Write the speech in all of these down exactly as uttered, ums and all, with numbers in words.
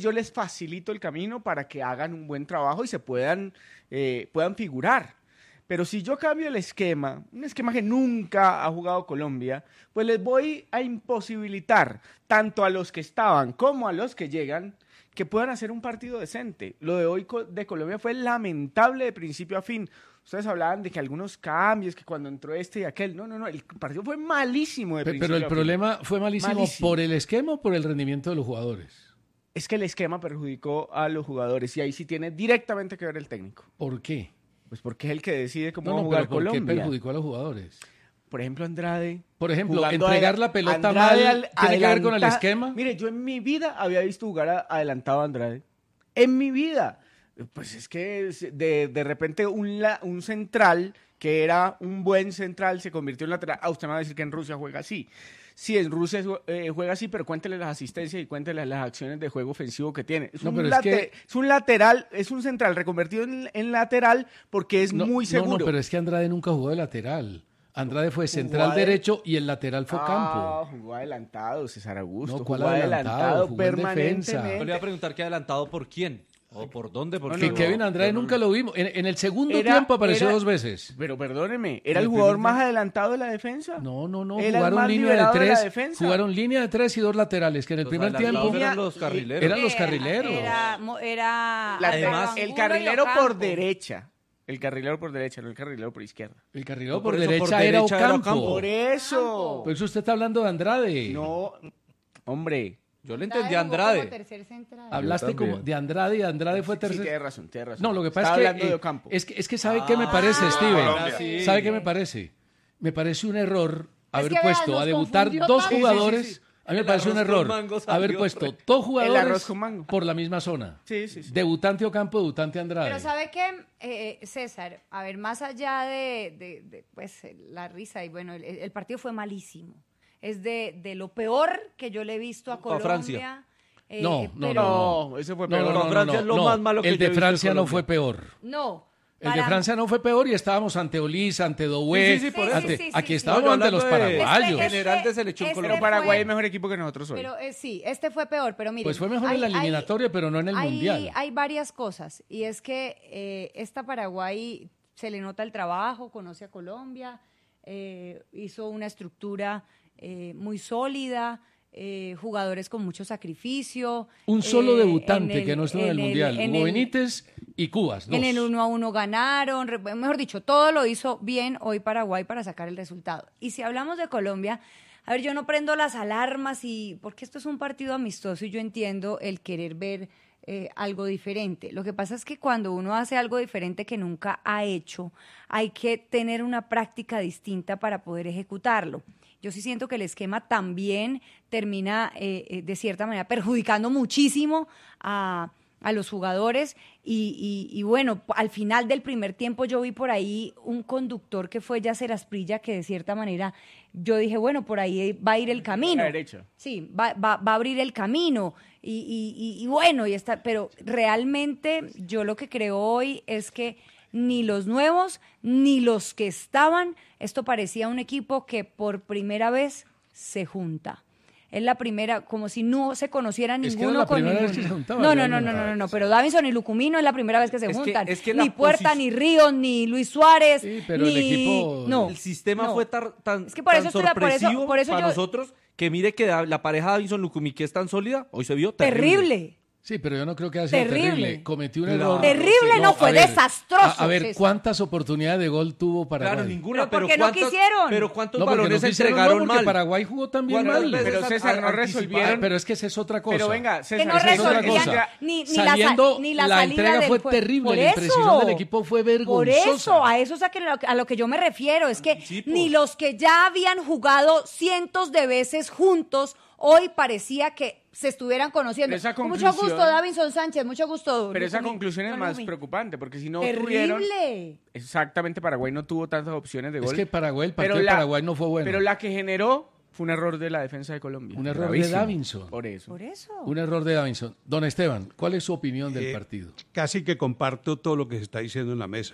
yo les facilito el camino para que hagan un buen trabajo y se puedan, eh, puedan figurar. Pero si yo cambio el esquema, un esquema que nunca ha jugado Colombia, pues les voy a imposibilitar tanto a los que estaban como a los que llegan que puedan hacer un partido decente. Lo de hoy de Colombia fue lamentable de principio a fin. Ustedes hablaban de que algunos cambios, que cuando entró este y aquel. No, no, no, el partido fue malísimo de Pe- principio Pero el a fin. problema fue malísimo, Malísimo. por el esquema o por el rendimiento de los jugadores. Es que el esquema perjudicó a los jugadores y ahí sí tiene directamente que ver el técnico. ¿Por qué? Pues porque es el que decide cómo No, va a no, jugar pero ¿por qué Colombia. perjugó a los jugadores? Por ejemplo, Andrade. Por ejemplo, jugando entregar adela- la pelota Andrade mal, al- ¿tiene que ver con el adelanta- esquema? Mire, yo en mi vida había visto jugar a- adelantado a Andrade. En mi vida. Pues es que es- de, de repente un, la- un central, que era un buen central, se convirtió en lateral. Ah, usted me va a decir que en Rusia juega así. Sí, en Rusia eh, juega así, pero cuéntele las asistencias y cuéntele las acciones de juego ofensivo que tiene. Es, No, un, pero es late- que- es un lateral, es un central reconvertido en, en lateral porque es No, muy seguro. No, no, pero es que Andrade nunca jugó de lateral. Andrade fue central de- derecho y el lateral fue Ah, campo. jugó adelantado, César Augusto. No, ¿cuál jugó adelantado? Jugó en defensa. permanentemente. Yo le iba a preguntar qué adelantado por quién o por dónde. Porque Que no, Kevin Andrade no, no, nunca no. lo vimos. En, en el segundo Era- tiempo apareció era- dos veces. Pero perdóneme, ¿era el el jugador primer más tiempo. adelantado de la defensa? No, no, no. Era el Jugaron más línea de liberado de la tres. defensa. Jugaron línea de tres y dos laterales, que en el los primer adelantados tiempo eran los carrileros. eran los Era- carrileros. Era, mo- era La- Además, Angulo el y carrilero Ocampo. por derecha. El carrilero por derecha, no el carrilero por izquierda. El carrilero No, por, por eso, derecha por era derecha era Ocampo. Ocampo. Por eso. Por eso usted está hablando de Andrade. No, hombre. Yo le entendí a jugó como Andrade. tercer central. Hablaste Yo también. como de Andrade y Andrade fue Sí, tercer. tiene razón, tiene razón. No, lo que pasa Estaba es que hablando de eh, Ocampo. es que es que sabe qué me parece, Steven. ahora sí. ¿Sabe qué me parece? Me parece un error haber que, vea, puesto nos a debutar confundió dos tanto. jugadores. Sí, sí, sí. A mí me El parece un arroz con error mango salió haber re- puesto dos jugadores arroz con mango. por la misma zona. Sí, sí, sí. Debutante Ocampo, debutante Andrade. Pero ¿sabe qué, eh, César? A ver, más allá de, de- de, pues, la risa, y bueno, el, el partido fue malísimo. Es de, de lo peor que yo le he visto a A Colombia. Francia. Eh, No, no, pero- no, No, ese fue No, peor. no, no, Con no, Francia no, es lo no. más malo que El yo de he visto en Francia no Colombia. fue peor. No. El de para- Francia no fue peor y estábamos ante Olís, ante Doué. Sí, sí, sí, por eso. ante- Sí, sí, sí, aquí sí. estábamos No, yo ante los hablando de- paraguayos. Este- General de selección este Colombia. Pero Paraguay fue- es mejor equipo que nosotros hoy. Pero eh, sí, este fue peor, pero mire. Pues fue mejor en la eliminatoria, pero no en el hay, Mundial. Hay varias cosas, y es que eh, esta Paraguay se le nota el trabajo, conoce a Colombia, eh, hizo una estructura eh, muy sólida, eh, jugadores con mucho sacrificio. Un solo eh, debutante en el- que no estuvo en el, en Mundial. en Hugo el- Benítez y Cubas. Dos. En el uno a uno ganaron, re- mejor dicho, todo lo hizo bien hoy Paraguay para sacar el resultado. Y si hablamos de Colombia, a ver, yo no prendo las alarmas y porque esto es un partido amistoso y yo entiendo el querer ver eh, algo diferente. Lo que pasa es que cuando uno hace algo diferente que nunca ha hecho, hay que tener una práctica distinta para poder ejecutarlo. Yo sí siento que el esquema también termina, eh, eh, de cierta manera, perjudicando muchísimo a, a los jugadores. Y, y, y bueno, al final del primer tiempo yo vi por ahí un conductor que fue Yacer Asprilla, que de cierta manera yo dije, bueno, por ahí va a ir el camino. A la derecha. Sí, va, va, va a abrir el camino. Y, y, y, y bueno, y está, pero realmente yo lo que creo hoy es que ni los nuevos ni los que estaban, esto parecía un equipo que por primera vez se junta. Es la primera, como si no se conocieran Es que era ninguno la con primera ninguno. vez que se juntaban, no, no, no, realmente. no, no, no, no, pero Davinson y Lucumino es la primera vez que se Es que- juntan. es que la ni Puerta, posi- ni Ríos, ni Luis Suárez, Sí, pero ni... el equipo- No, El sistema no. fue tar- tan, Es que por tan eso estoy- por eso- sorpresivo por eso para yo- nosotros que mire que da- la pareja Davinson Lucumí que es tan sólida, hoy se vio terrible. Terrible. Sí, pero yo no creo que haya sido Terrible. terrible. Cometió un Claro. error. Terrible no, a fue ver, desastroso. A, a ver, César. ¿cuántas oportunidades de gol tuvo Paraguay? Claro, ninguna, Pero pero, porque no ¿cuántos, quisieron. pero ¿cuántos No, porque balones no se quisieron, entregaron no, porque mal? Paraguay jugó también ¿Cuántas mal. veces Pero a- César, a- no anticipar? resolvieron. Ah, pero es que esa es otra cosa. Pero venga, César, que no esa es otra resolvían cosa. ni, ni Saliendo, la, sa- ni la, la salida entrega del fue jue- terrible, Por la impresión eso, del equipo fue Por vergonzosa. eso, a eso es a, que, a lo que yo me refiero. Es que Anticipos. ni los que ya habían jugado cientos de veces juntos, hoy parecía que se estuvieran conociendo. Pero esa Con mucho conclusión- gusto, Davinson Sánchez, mucho gusto. Pero esa Lucumí. conclusión es No, más Lucumí. preocupante, porque si no tuvieron... Terrible. Exactamente, Paraguay no tuvo tantas opciones de Es gol. que Paraguay, el Pero partido de la- Paraguay no fue bueno. Pero la que generó fue un error de la defensa de Colombia. Un error de Gravísimo. Davinson. Por eso. Por eso. Un error de Davinson. Don Esteban, ¿cuál es su opinión del Eh, partido? Casi que comparto todo lo que se está diciendo en la mesa.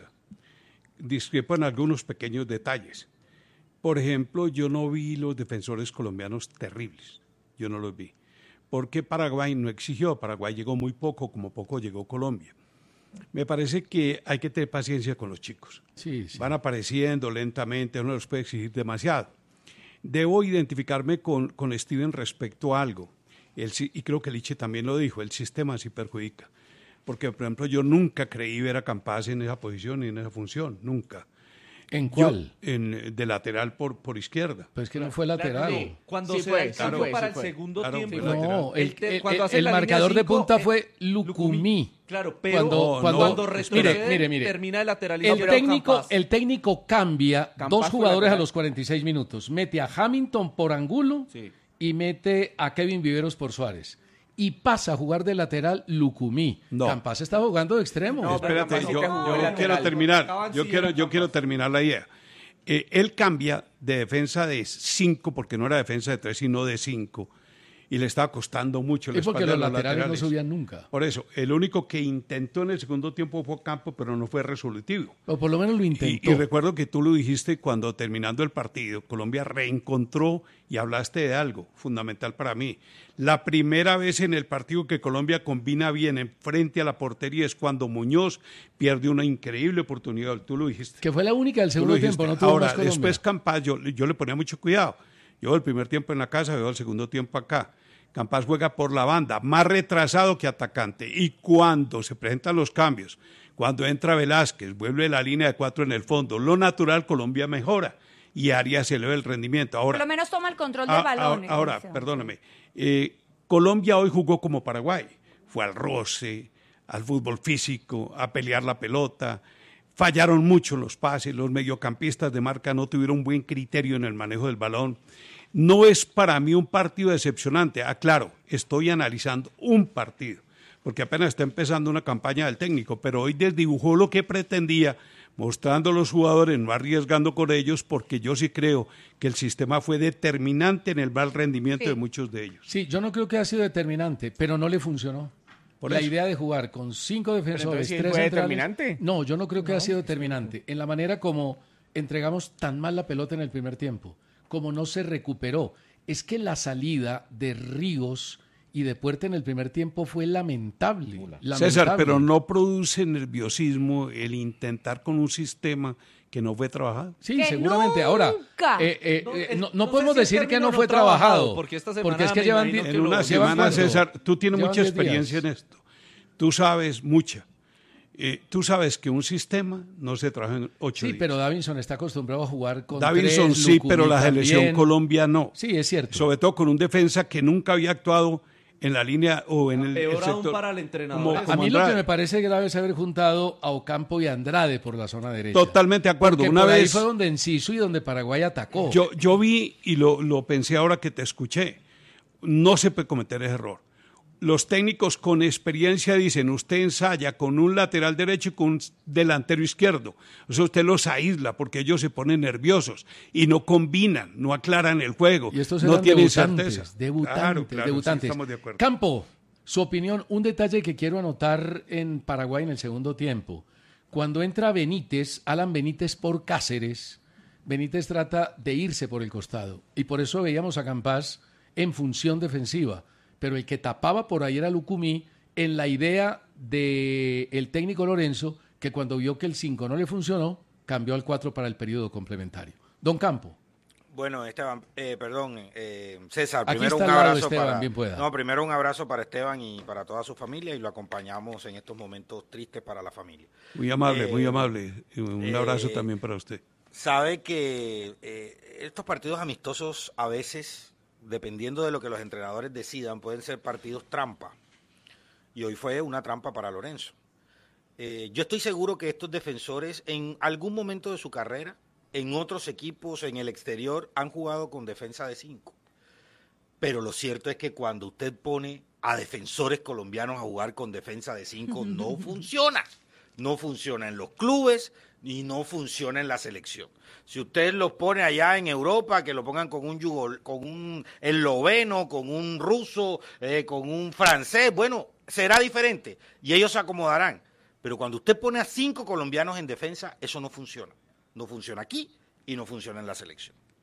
Discrepo en algunos pequeños detalles. Por ejemplo, yo no vi los defensores colombianos terribles. Yo no los vi. porque Paraguay no exigió, Paraguay llegó muy poco, como poco llegó Colombia. Me parece que hay que tener paciencia con los chicos. Sí, sí. Van apareciendo lentamente, uno los puede exigir demasiado. Debo identificarme con, con Steven respecto a algo, el, y creo que Liche también lo dijo, el sistema sí perjudica. Porque, por ejemplo, yo nunca creí ver a Campas en esa posición y en esa función, nunca. ¿En cuál? Yo, en, de lateral por, por izquierda. Pues que no fue lateral. No, cuando Sí se fue, da el sí cambio fue, para sí el fue. segundo Claro, tiempo. fue lateral. No, el, te- el- cuando el- hace el la línea marcador de cinco, punta eh, fue Lucumí. Claro, pero Cuando- cuando, cuando- retrocede, mire, mire, mire. termina de lateral El izquierdo técnico, Campas. el técnico cambia Campas dos fue jugadores a lateral. los cuarenta y seis minutos. Mete a Hamilton por Angulo Sí. y mete a Kevin Viveros por Suárez. Y pasa a jugar de lateral Lucumí. No. Campas está jugando de extremo. No, pero Espérate, Campas yo, sí que jugó yo de lateral. quiero terminar, Estaban yo sí, quiero, eran yo Campas. quiero terminar la idea. Eh, él cambia de defensa de cinco, porque no era defensa de tres, sino de cinco, y le estaba costando mucho la Es porque espalda los a laterales, no subían nunca. Por eso, el único que intentó en el segundo tiempo fue Campo, pero no fue resolutivo. O por lo menos lo Y, intentó. y recuerdo que tú lo dijiste cuando terminando el partido, Colombia reencontró y hablaste de algo fundamental para mí. La primera vez en el partido que Colombia combina bien en frente a la portería es cuando Muñoz pierde una increíble oportunidad. Tú lo dijiste. Que fue la única del Tú segundo lo dijiste. tiempo, no tuvo Ahora, más Colombia. después Campas, yo, yo le ponía mucho cuidado. Yo veo el primer tiempo en la casa, veo el segundo tiempo acá. Campas juega por la banda, más retrasado que atacante. Y cuando se presentan los cambios, cuando entra Velázquez, vuelve la línea de cuatro en el fondo, lo natural, Colombia mejora y Arias se eleva el rendimiento. Ahora, Por lo menos toma el control del ah, balón. ah, ahora, perdóname, eh, Colombia hoy jugó como Paraguay. Fue al roce, al fútbol físico, a pelear la pelota. Fallaron mucho los pases, los mediocampistas de marca no tuvieron buen criterio en el manejo del balón. No es para mí un partido decepcionante. Aclaro, estoy analizando un partido, porque apenas está empezando una campaña del técnico, pero hoy desdibujó lo que pretendía, mostrando a los jugadores, no arriesgando con ellos, porque yo sí creo que el sistema fue determinante en el mal rendimiento Sí. de muchos de ellos. Sí, yo no creo que haya sido determinante, pero no le funcionó. Por la eso. idea de jugar con cinco defensores, entonces sí tres fue centrales. determinante. No, yo no creo que haya sido determinante. En la manera como entregamos tan mal la pelota en el primer tiempo, como no se recuperó. Es que la salida de Ríos y de Puerta en el primer tiempo fue lamentable. lamentable. César, pero no produce nerviosismo el intentar con un sistema que no fue trabajado. Sí, ¡Que seguramente. Ahora, nunca! eh, eh, No, eh, el- no, no no podemos sé si el decir que término no no fue trabajado, trabajado. porque esta semana porque es que me llevan, imagino die- que En lo- una llevan semana, cuánto? César, tú tienes Llevan mucha diez días. experiencia en esto. Tú sabes mucha. Eh, tú sabes que un sistema no se trabaja en ocho Sí, días. pero Davinson está acostumbrado a jugar con Davinson tres, sí, Lucumí pero la selección también. Colombia no. Sí, es cierto. Sobre todo con un defensa que nunca había actuado en la línea o en el, el Peor aún sector. para el entrenador. como- A como mí lo que Andrade. me parece grave es haber juntado a Ocampo y a Andrade por la zona derecha. Totalmente de acuerdo. Porque Una por ahí vez fue donde Enciso y donde Paraguay atacó. yo, yo vi y lo, lo pensé ahora que te escuché. No se puede cometer ese error. Los técnicos con experiencia dicen, usted ensaya con un lateral derecho y con un delantero izquierdo. O sea, usted los aísla porque ellos se ponen nerviosos y no combinan, no aclaran el juego, Y estos no eran tienen debutantes, certeza. debutantes, Claro, claro, sí, debutantes. estamos de acuerdo. Campo, su opinión, un detalle que quiero anotar en Paraguay en el segundo tiempo. Cuando entra Benítez, Alan Benítez por Cáceres, Benítez trata de irse por el costado. Y por eso veíamos a Campas en función defensiva. Pero el que tapaba por ahí era Lucumí en la idea del técnico Lorenzo, que cuando vio que el cinco no le funcionó, cambió al cuatro para el periodo complementario. Don Campo. Bueno, Esteban, eh, perdón, eh, César, Aquí primero está un al lado abrazo Esteban, para bien pueda. No, primero un abrazo para Esteban y para toda su familia y lo acompañamos en estos momentos tristes para la familia. Muy amable, muy Eh, amable. Y Un eh, abrazo también para usted. Sabe que eh, estos partidos amistosos a veces, dependiendo de lo que los entrenadores decidan, pueden ser partidos trampa. Y hoy fue una trampa para Lorenzo. Eh, yo estoy seguro que estos defensores en algún momento de su carrera, en otros equipos, en el exterior, han jugado con defensa de cinco. Pero lo cierto es que cuando usted pone a defensores colombianos a jugar con defensa de cinco, no funciona. No funciona en los clubes y no funciona en la selección. Si usted los pone allá en Europa, que lo pongan con un yugo, con un esloveno, con un ruso, eh, con un francés, bueno, será diferente y ellos se acomodarán. Pero cuando usted pone a cinco colombianos en defensa, eso no funciona. No funciona aquí y no funciona en la selección.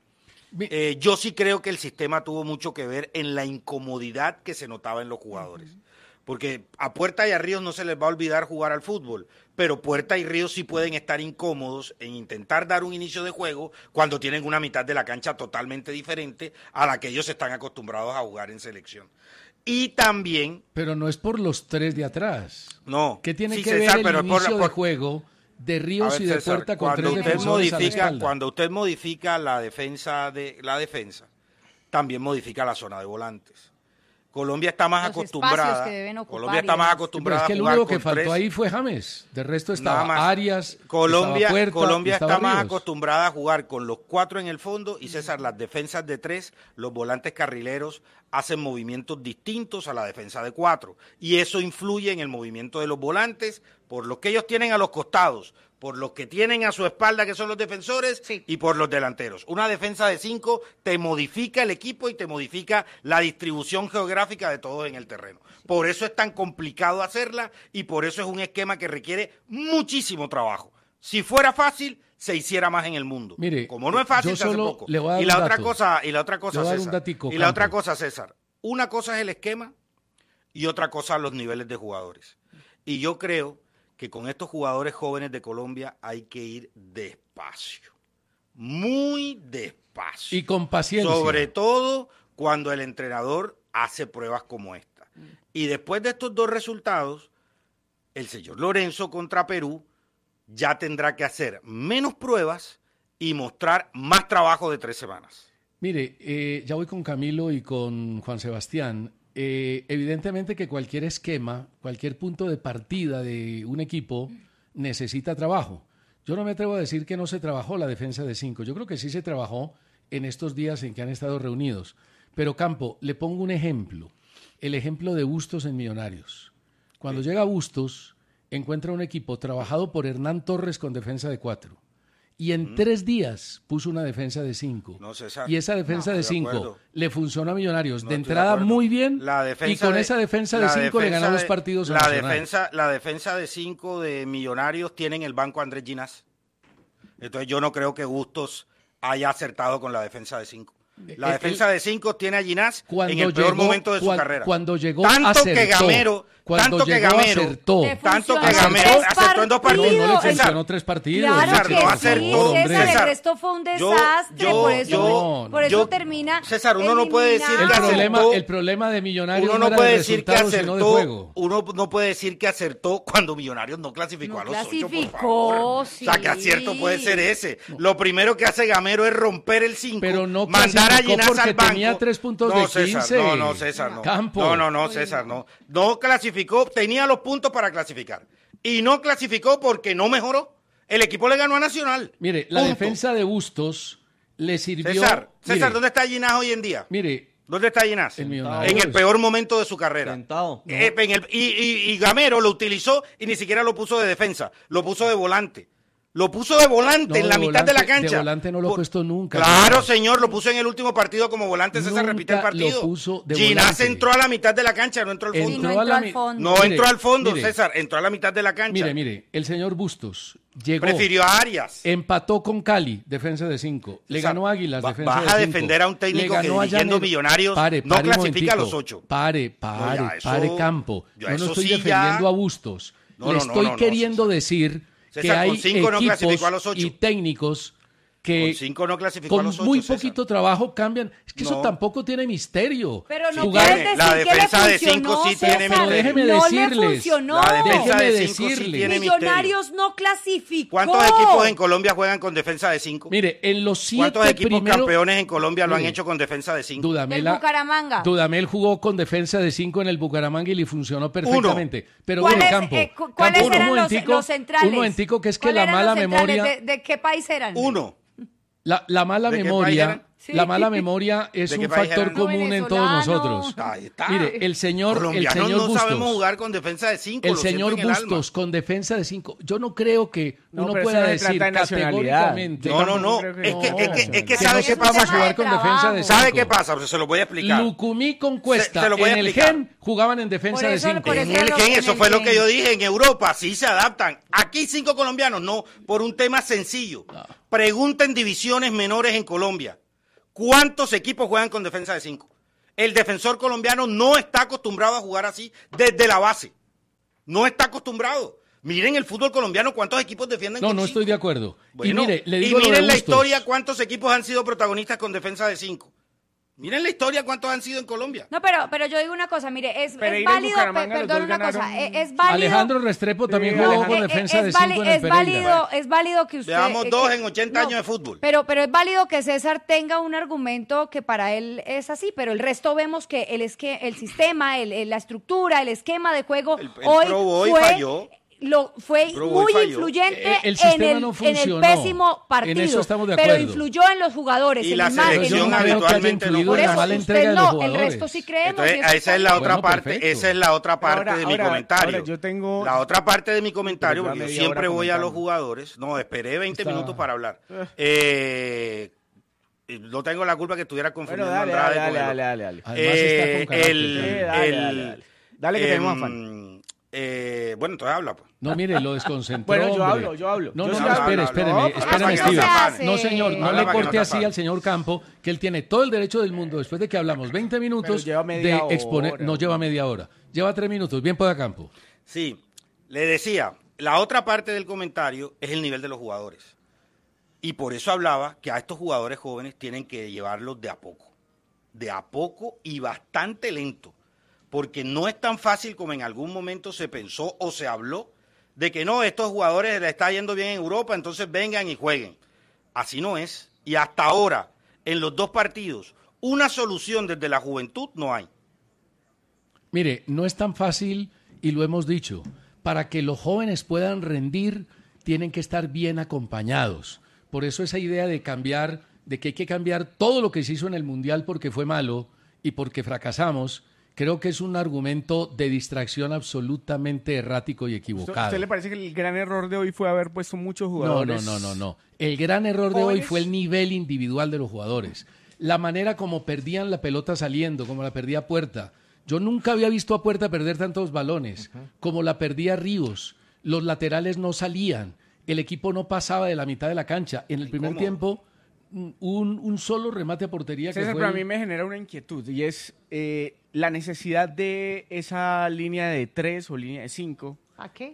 Eh, yo sí creo que el sistema tuvo mucho que ver en la incomodidad que se notaba en los jugadores. Porque a Puerta y a Ríos no se les va a olvidar jugar al fútbol, pero Puerta y Ríos sí pueden estar incómodos en intentar dar un inicio de juego cuando tienen una mitad de la cancha totalmente diferente a la que ellos están acostumbrados a jugar en selección. Y también... Pero no es por los tres de atrás. No. ¿Qué tiene sí, que César, ver pero el por, inicio por, de juego de Ríos ver, y de César, Puerta con cuando tres usted defensores a la modifica, espalda? Cuando usted modifica la defensa, de la defensa, también modifica la zona de volantes. Colombia está más Los acostumbrada. espacios que deben ocupar Colombia y está más demás. acostumbrada Pero es que a el jugar único que con faltó tres. ahí fue James. De resto Nada estaba más. Arias, Colombia, estaba Puerta, Colombia estaba está más Ríos. acostumbrada a jugar con los cuatro en el fondo y César, las defensas de tres, los volantes carrileros hacen movimientos distintos a la defensa de cuatro y eso influye en el movimiento de los volantes por lo que ellos tienen a los costados, por los que tienen a su espalda que son los defensores Sí. y por los delanteros. Una defensa de cinco te modifica el equipo y te modifica la distribución geográfica de todos en el terreno. Por eso es tan complicado hacerla y por eso es un esquema que requiere muchísimo trabajo. Si fuera fácil, se hiciera más en el mundo. Mire, como no es fácil, yo se hace solo poco. le voy a dar y la un otra dato. cosa, y la otra cosa, Le voy a dar un César. datico, y la otra Campo. cosa, César. Una cosa es el esquema y otra cosa los niveles de jugadores. Y yo creo que con estos jugadores jóvenes de Colombia hay que ir despacio. Muy despacio. Y con paciencia. Sobre todo cuando el entrenador hace pruebas como esta. Y después de estos dos resultados, el señor Lorenzo contra Perú ya tendrá que hacer menos pruebas y mostrar más trabajo de tres semanas. Mire, eh, ya voy con Camilo y con Juan Sebastián. Eh, evidentemente que cualquier esquema, cualquier punto de partida de un equipo necesita trabajo. Yo no me atrevo a decir que no se trabajó la defensa de cinco. Yo creo que sí se trabajó en estos días en que han estado reunidos. Pero Campo, le pongo un ejemplo. El ejemplo de Bustos en Millonarios. Cuando llega Bustos, encuentra un equipo trabajado por Hernán Torres con defensa de cuatro. Y en mm. tres días puso una defensa de cinco. No, César, y esa defensa no, de estoy de cinco acuerdo. le funcionó a Millonarios. No de estoy de entrada acuerdo. muy bien. La defensa y con de- esa defensa de la cinco le defensa ganó de- los partidos a la Nacional. defensa, la defensa de cinco de Millonarios tiene en el banco a Andrés Ginás. Entonces yo no creo que Bustos haya acertado con la defensa de cinco. La Eh, defensa él- de cinco tiene a Ginás Cuando en el peor llegó- momento de su cuan- carrera. Cuando llegó tanto acertó. que Gamero, Cuando tanto que llegó Gamero, acertó. Le tanto que funcionó Gamero tres acertó en dos No, partidos. no le César, funcionó tres partidos. Claro César, que no sí, acertó, César, César. el resto fue un Yo- desastre, yo- por eso, yo- por eso yo- termina César, uno no puede decir El que eliminado. problema, acertó. el problema de Millonarios Uno no no era puede de decir que resultados, sino de acertó, juego. uno no puede decir que acertó cuando Millonarios no clasificó No a los ocho, por clasificó, favor. sí. O sea, que acierto puede ser ese. Lo primero que hace Gamero es romper el cinco, Pero no mandar a clasificó Ginás porque al banco. tenía tres puntos no, de César, quince. no, no, César, no. Campo. No, no, no, César, no. No clasificó, tenía los puntos para clasificar. Y no clasificó porque no mejoró. El equipo le ganó a Nacional. Mire, la Punto. defensa de Bustos le sirvió. César, César, mire, ¿dónde está Ginás hoy en día? Mire, ¿Dónde está Ginás? En Millonarios. En el peor momento de su carrera. Sentado. Eh, en el- y, y- y Gamero lo utilizó y ni siquiera lo puso de defensa, lo puso de volante. Lo puso de volante No, en la de mitad de la volante- de cancha. volante no lo ha puesto nunca. Claro, señor, lo puso en el último partido como volante, César Nunca repite el partido. lo puso de Ginás volante. entró a la mitad de la cancha, no entró al fondo. Sí, no a entró la al mi- fondo. No Mire, entró al fondo, mire, César, entró a la mitad de la cancha. Mire, mire, el señor Bustos llegó, Prefirió a Arias. empató con Cali, defensa de cinco. Le César, ganó a Águilas, va- defensa vas de a cinco. defender a un técnico Le que ganó a dirigiendo Llanero. Millonarios Pare, no pare un clasifica a momentico. los ocho. Pare, pare, ya, eso- pare Campo. ya, Yo no eso estoy sí ya- defendiendo a Bustos. No, Le no, no, estoy no, no, queriendo César. decir que César, con hay cinco no clasificó a los equipos ocho. y técnicos que Con cinco no clasificó con a los ocho, muy César. poquito trabajo cambian. Es que eso No. tampoco tiene misterio. Pero no Jugar- puedes decir la que le defensa de funcionó, cinco sí César. tiene Pero déjeme no decirles, le funcionó. La defensa Déjeme de cinco sí decirles. tiene Millonarios no clasificó. ¿Cuántos equipos en Colombia juegan con defensa de cinco? Mire, en los siete ¿Cuántos equipos primeros... campeones en Colombia lo han Mire, hecho con defensa de cinco? Del Dudamela, Bucaramanga. Dudamel jugó con defensa de cinco en el Bucaramanga y le funcionó perfectamente. Pero ¿Cuáles, mire, Campo, eh, cu- ¿cuáles Campo, un eran los, momentico, los centrales? Un momentico, que es que ¿Cuáles la eran mala los centrales? memoria... ¿De, de qué país eran? Uno. La, la mala ¿De qué país memoria, eran? Sí. la mala memoria es ¿De qué un país factor eran? común en todos Venezolanos. nosotros. Ahí está. Mire, el señor, el Colombianos señor no Bustos, sabemos jugar con defensa de cinco. el lo siento señor en el alma. Bustos con defensa de cinco. Yo no creo que No, uno pero pueda eso no se decir trata de nacionalidad. categóricamente. No, no, no. Yo tampoco Es creo que, que- es que, es que que sabe no qué sepamos pasa. jugar con defensa de cinco. ¿Sabe qué pasa? Pues se lo voy a explicar. Lucumí con Cuesta Se- se lo voy a en el explicar. Gen jugaban en defensa Por eso- de cinco. por En eso el lo- Gen, en eso el fue lo Gen. que yo dije. En Europa sí se adaptan. Aquí cinco colombianos, no. Por un tema sencillo. Pregunten divisiones menores en Colombia. ¿Cuántos equipos juegan con defensa de cinco? El defensor colombiano no está acostumbrado a jugar así desde la base. No está acostumbrado. Miren el fútbol colombiano, ¿cuántos equipos defienden No, con no cinco? estoy de acuerdo. Bueno, y mire, le y digo lo de miren la Bustos. historia, ¿cuántos equipos han sido protagonistas con defensa de cinco? Miren la historia, ¿cuántos han sido en Colombia? No, pero, pero yo digo una cosa, mire, es, es Pereira y válido, pe- Bucaramanga, los perdón dos una cosa, ganaron. es, es válido. Alejandro Restrepo también Sí, jugó Alejandro. con eh, defensa eh, de es cinco válido, en el es Pereira. válido, es válido que usted... Llevamos eh, dos que- en ochenta años de fútbol. Pero, pero es válido que César tenga un argumento que para él es así, pero el resto vemos que el, esque, el sistema, el, el- la estructura, el esquema de juego El- el hoy Pro Boy fue... falló. Lo, fue Pro Boy muy falló. influyente Eh, el en, sistema el, no en el funcionó. pésimo En partido, eso estamos de pero acuerdo. influyó en los jugadores. Y en la el ma- en selección Yo el no ma- creo que haya habitualmente no influido Por en la eso mala usted entrega de los no, el jugadores. resto sí creemos. Entonces, y eso esa está es la bien. otra Bueno, parte, perfecto. esa es la otra parte Ahora- de mi ahora- comentario. ahora yo tengo- La otra parte de mi comentario, Pero ya porque yo media siempre hora voy a los comentando. jugadores. No, esperé veinte Está- minutos para hablar. Eh, no tengo la culpa que estuviera Bueno, confundiendo dale, a Andrade dale, con dale, el dale, otro. dale, dale. Además está con Eh, carácter. el, Sí, dale, dale, el- dale. Dale que tenemos em, afán. eh, bueno, entonces habla, pues. No, mire, lo desconcentró. Bueno, yo hombre. hablo, yo hablo. No, Yo no, sí no, hablo. espere, No, espéreme, no, espéreme, habla para que no Steven. se afane. No, señor, no Habla le para que no corte se así afane. al señor Campo, que él tiene todo el derecho del mundo, después de que hablamos veinte minutos, lleva media de exponer. hora. No lleva media hora, lleva tres minutos. Bien pueda Campo. Sí, le decía, la otra parte del comentario es el nivel de los jugadores. Y por eso hablaba que a estos jugadores jóvenes tienen que llevarlos de a poco. De a poco y bastante lento. Porque no es tan fácil como en algún momento se pensó o se habló de que no, estos jugadores les está yendo bien en Europa, entonces vengan y jueguen. Así no es. Y hasta ahora, en los dos partidos, una solución desde la juventud no hay. Mire, no es tan fácil y lo hemos dicho. Para que los jóvenes puedan rendir, tienen que estar bien acompañados. Por eso esa idea de cambiar, de que hay que cambiar todo lo que se hizo en el Mundial porque fue malo y porque fracasamos, creo que es un argumento de distracción absolutamente errático y ¿Usted, equivocado. usted le parece que el gran error de hoy fue haber puesto muchos No, jugadores? no, no, no, no. El gran error de hoy ¿Jóvenes? fue el nivel individual de los jugadores. La manera como perdían la pelota saliendo, como la perdía Puerta. Yo nunca había visto a Puerta perder tantos balones, como la perdía Ríos. Los laterales no salían. El equipo no pasaba de la mitad de la cancha. En el primer ¿Cómo? tiempo, un, un solo remate a portería que César, fue pero a el- mí me genera una inquietud y es eh, la necesidad de esa línea de tres o línea de cinco. ¿A qué?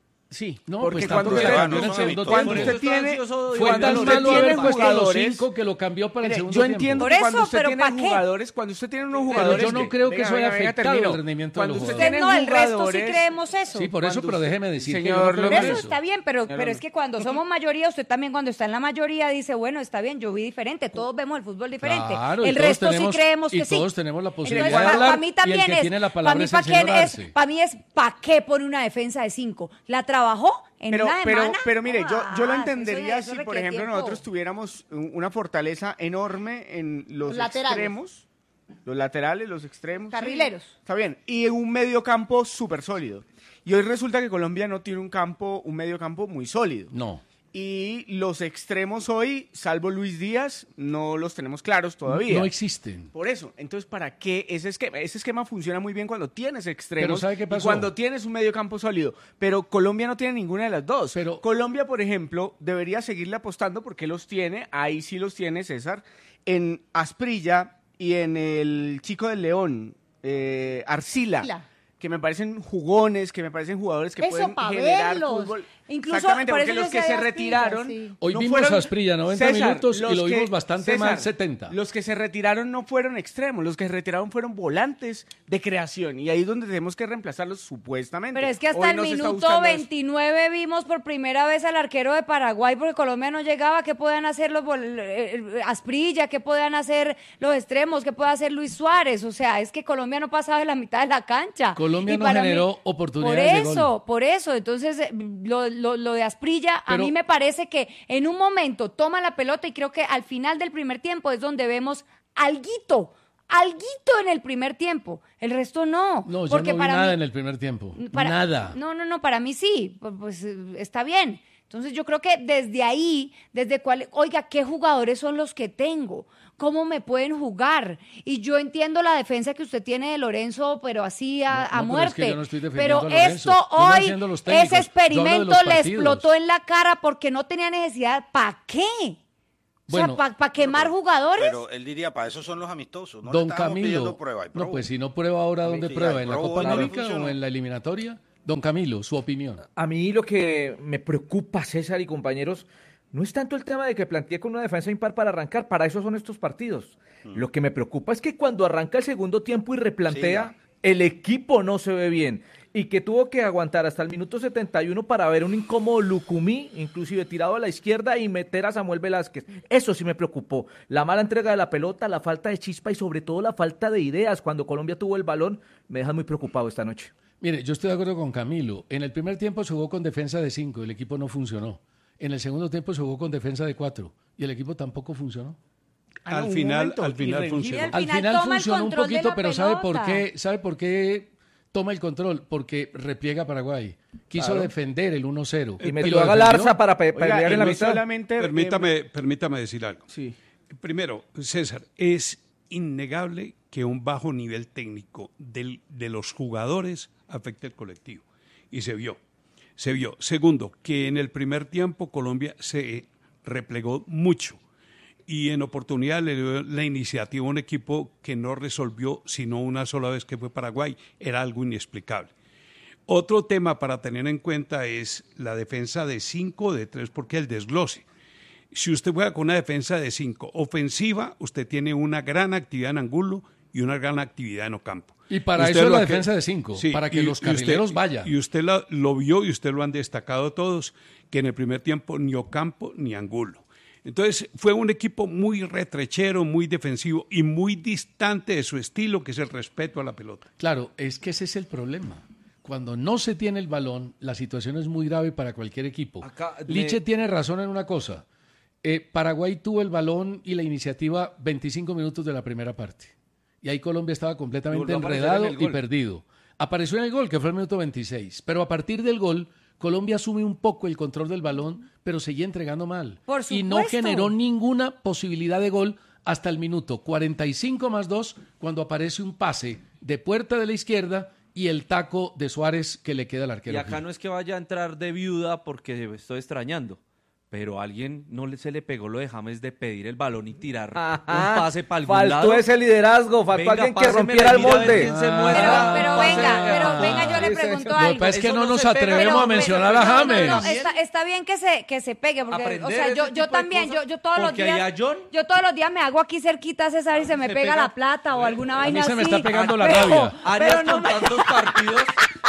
Sí, No, porque pues cuando tanto usted, que ganó en el no segundo se cuando tiempo. usted tiene, Fue cuando tan usted malo tiene haber puesto los jugadores, cinco que lo cambió para el mire, segundo yo tiempo. entiendo Por que eso, cuando usted pero tiene ¿pa' qué? jugadores, cuando usted tiene unos Pero jugadores, yo no que- creo que venga, eso haya venga, venga, afectado termino. el rendimiento de Cuando los usted jugadores. tiene No, el resto sí jugadores- creemos eso. Sí, por eso, Cuando pero usted- déjeme decir que yo señor no creo López. en Eso eso. está bien, pero, Señor pero es López. que cuando somos mayoría, usted también cuando está en la mayoría dice, bueno, está bien, yo vi diferente, todos vemos el fútbol diferente. Claro, y el todos resto tenemos- sí creemos y que sí. todos tenemos la Entonces, posibilidad de pa- hablar, pa' mí y el también que es, tiene la pa' palabra mí es pa' el quién señor es, Arce. para mí es ¿para qué pone una defensa de cinco? ¿La trabajó en Pero, una pero, semana? pero mire, yo, yo lo Ah, entendería eso- eso si, por requiere ejemplo, tiempo. nosotros tuviéramos un- una fortaleza enorme en los Los laterales. extremos, los laterales, los extremos. sí, Carrileros. está bien. Y un medio campo súper sólido. Y hoy resulta que Colombia no tiene un campo, un medio campo muy sólido. No. Y los extremos hoy, salvo Luis Díaz, no los tenemos claros todavía. No existen. Por eso, entonces, ¿para qué ese esquema? Ese esquema funciona muy bien cuando tienes extremos Pero ¿sabe qué y pasó? cuando tienes un medio campo sólido. Pero Colombia no tiene ninguna de las dos. Pero- Colombia, por ejemplo, debería seguirle apostando porque los tiene, ahí sí los tiene César, en Asprilla y en el Chico del León, eh, Arcila. Arcila. Que me parecen jugones, que me parecen jugadores que Eso, pueden pa' generar verlos. fútbol. Incluso, Exactamente, por porque eso los yo que se decía Asprilla, retiraron. sí. Hoy no vimos fueron- a Asprilla noventa minutos y los lo vimos bastante mal setenta. Los que se retiraron no fueron extremos, los que se retiraron fueron volantes de creación. Y ahí es donde tenemos que reemplazarlos supuestamente. Pero es que hasta Hoy el no se está minuto buscando eso. veintinueve vimos por primera vez al arquero de Paraguay porque Colombia no llegaba. ¿Qué podían hacer los vol- eh, eh, Asprilla? ¿Qué podían hacer los extremos? ¿Qué puede hacer Luis Suárez? O sea, es que Colombia no pasaba de la mitad de la cancha. Colombia Y no para generó oportunidades de Por gol. eso, por eso. Entonces, eh, lo, lo- lo de Asprilla, a Pero- mí me parece que en un momento toma la pelota y creo que al final del primer tiempo es donde vemos alguito. Alguito en el primer tiempo, el resto no. No, yo porque no vi para nada mí- en el primer tiempo. para- Nada. No, no, no, para mí sí, pu- pues eh, está bien. Entonces yo creo que desde ahí, desde cuál, oiga, ¿qué jugadores son los que tengo? ¿Cómo me pueden jugar? Y yo entiendo la defensa que usted tiene de Lorenzo, pero así a, No, a no, pero es muerte. que yo no estoy defendiendo Pero a Lorenzo. esto Yo no hoy, defiendo a los técnicos. ese Yo hablo de experimento los le partidos. explotó en la cara porque no tenía necesidad. ¿Para qué? Bueno, o sea, ¿para pa quemar pero, jugadores? Pero él diría, para eso son los amistosos. No don le estamos Camilo, pidiendo prueba, hay no, prueba. pues si no prueba ahora, ¿dónde Sí, prueba? hay ¿En la prueba, Copa no le América funcionó. o en la eliminatoria? Don Camilo, su opinión. A mí lo que me preocupa, César y compañeros, no es tanto el tema de que plantee con una defensa impar para arrancar, para eso son estos partidos. Mm. Lo que me preocupa es que cuando arranca el segundo tiempo y replantea, sí, el equipo no se ve bien. Y que tuvo que aguantar hasta el minuto setenta y uno para ver un incómodo Lucumí, inclusive tirado a la izquierda, y meter a Samuel Velázquez. Eso sí me preocupó. La mala entrega de la pelota, la falta de chispa y sobre todo la falta de ideas. Cuando Colombia tuvo el balón, me deja muy preocupado esta noche. Mire, yo estoy de acuerdo con Camilo. En el primer tiempo se jugó con defensa de cinco, el equipo no funcionó. En el segundo tiempo se jugó con defensa de cuatro y el equipo tampoco funcionó. Ah, al no, final, momento, al final y funcionó. al Al final final toma el funcionó un control de poquito, la pero ¿sabe por pelota. qué? ¿Sabe por qué toma el control? Porque repliega Paraguay. Quiso Claro. defender el uno cero. Y metió lo a defendió. Galarza para pe- Oiga, pelear y en la no mitad. solamente, Permítame, eh, permítame decir algo. sí. Primero, César, es innegable que un bajo nivel técnico del, de los jugadores afecte al colectivo. Y se vio, se vio. Segundo, que en el primer tiempo Colombia se replegó mucho y en oportunidad le dio la iniciativa a un equipo que no resolvió sino una sola vez, que fue Paraguay. Era algo inexplicable. Otro tema para tener en cuenta es la defensa de cinco o de tres, porque el desglose. Si usted juega con una defensa de cinco ofensiva, usted tiene una gran actividad en Angulo y una gran actividad en Ocampo. Y para Usted eso es lo la que- defensa de cinco, Sí, para que y- los y usted- carrileros vayan. Y usted la- lo vio y usted lo han destacado todos, que en el primer tiempo ni Ocampo ni Angulo. Entonces fue un equipo muy retrechero, muy defensivo y muy distante de su estilo, que es el respeto a la pelota. Claro, es que ese es el problema. Cuando no se tiene el balón, la situación es muy grave para cualquier equipo. Acá me- Liche tiene razón en una cosa. Eh, Paraguay tuvo el balón y la iniciativa veinticinco minutos de la primera parte. Y ahí Colombia estaba completamente volvió a aparecer enredado en el y gol. perdido. Apareció en el gol, que fue el minuto veintiséis. Pero a partir del gol, Colombia asume un poco el control del balón, pero seguía entregando mal. Por Y no supuesto. generó ninguna posibilidad de gol hasta el minuto cuarenta y cinco más dos, cuando aparece un pase de puerta de la izquierda y el taco de Suárez que le queda al arquero. Y acá no es que vaya a entrar de viuda porque estoy extrañando. Pero a alguien no le, se le pegó lo de James de pedir el balón y tirar Ajá. un pase para algún Faltó lado. ese liderazgo, faltó Venga, alguien que pásemela rompiera y el mira a ver molde. quién se Ah. muere. Pero, pero Pase- venga, pero Ah. venga, yo le Sí, sí, pregunto sí. Lo que algo. pasa es que Eso no no nos se pega. atrevemos Pero- a mencionar pero- a no, James. no, no, está, está bien que se, que se pegue, porque, Aprender o sea, ese yo, tipo yo de también, yo, cosas, yo todos los porque días, allá John- yo todos los días me hago aquí cerquita, César, y se me se pega pega. la plata o alguna A mí vaina se me así. está pegando la Pero- rabia. Arias Pero no con me, tantos partidos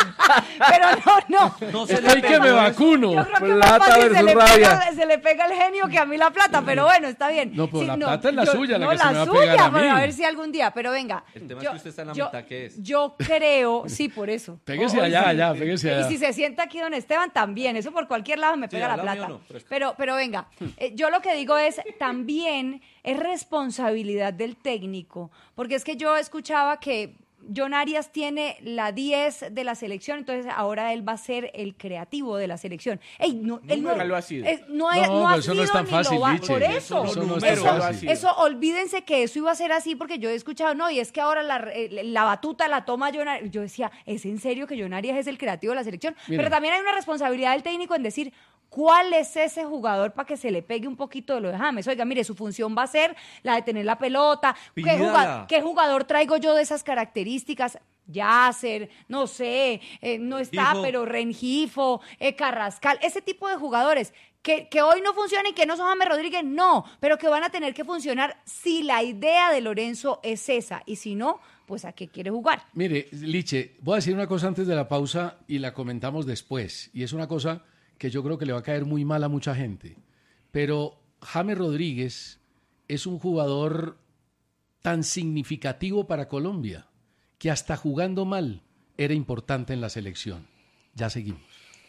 pero no, no. no se Estoy le que pegó me eso. vacuno. Yo creo que Plata más fácil se versus le, rabia. pega, se le pega el genio que a mí la plata, pero bueno, está bien. No, pero la plata es la suya, la no, que se la me va a suya, pegar a pero mí. a ver si algún día, pero venga. El tema es yo- que usted está en la yo- mitad, ¿qué es? Yo creo, sí, por eso. Péguese Oh, allá, sí. allá, péguese Y allá. si se sienta aquí don Esteban, también. Eso por cualquier lado me Sí, pega al la lado plata. mío no, pero es que- Pero, pero venga, eh, yo lo que digo es, también es responsabilidad del técnico. Porque es que yo escuchaba que John Arias tiene la diez de la selección, entonces ahora él va a ser el creativo de la selección. Ey, no, él no, Nunca lo ha sido. es- no, ha- No, no pero ha eso no es sido tan ni fácil, lo va- Liche. Por eso, Eso no es eso, tan fácil. eso, olvídense que eso iba a ser así, porque yo he escuchado, no, y es que ahora la, eh, la batuta la toma John Arias. Yo decía, ¿es en serio que John Arias es el creativo de la selección? Mire. Pero también hay una responsabilidad del técnico en decir, ¿cuál es ese jugador para que se le pegue un poquito de lo de James? Oiga, mire, su función va a ser la de tener la pelota. ¿Qué, Pídala. juga- qué jugador traigo yo de esas características? Yasser, no sé, eh, no está, Rengifo. pero Rengifo, eh, Carrascal, ese tipo de jugadores que, que hoy no funcionan y que no son James Rodríguez, no, pero que van a tener que funcionar si la idea de Lorenzo es esa, y si no, pues a qué quiere jugar. Mire, Liche, voy a decir una cosa antes de la pausa y la comentamos después. Y es una cosa que yo creo que le va a caer muy mal a mucha gente. Pero James Rodríguez es un jugador tan significativo para Colombia que hasta jugando mal era importante en la selección. Ya seguimos.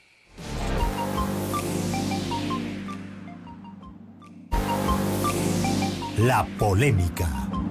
La polémica.